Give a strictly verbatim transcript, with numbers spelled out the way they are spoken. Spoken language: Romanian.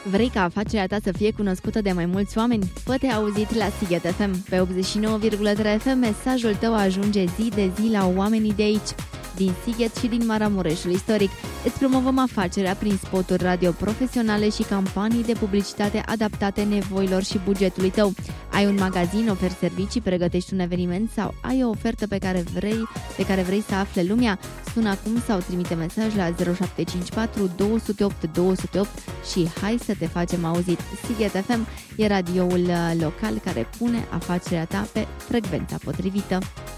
Vrei ca afacerea ta să fie cunoscută de mai mulți oameni? Fă-te auzit la Sighet F M. Pe optzeci și nouă virgulă trei F M, mesajul tău ajunge zi de zi la oamenii de aici, din Sighet și din Maramureșul istoric. Îți promovăm afacerea prin spoturi radio profesionale și campanii de publicitate adaptate nevoilor și bugetului tău. Ai un magazin, oferi servicii, pregătești un eveniment sau ai o ofertă pe care vrei, de care vrei să afle lumea? Sună acum sau trimite mesaj la zero șapte cinci patru doi zero opt doi zero opt și hai să te facem auzit. Sighet F M e radioul local care pune afacerea ta pe frecvența potrivită.